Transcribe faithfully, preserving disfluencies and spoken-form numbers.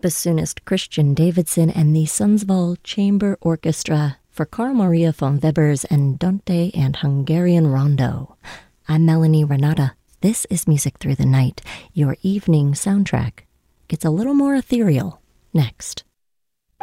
bassoonist Christian Davidson and the Sundsvall Chamber Orchestra for Carl Maria von Weber's Andante and Hungarian Rondo. I'm Melanie Renata. This is Music Through the Night. Your evening soundtrack gets a little more ethereal next.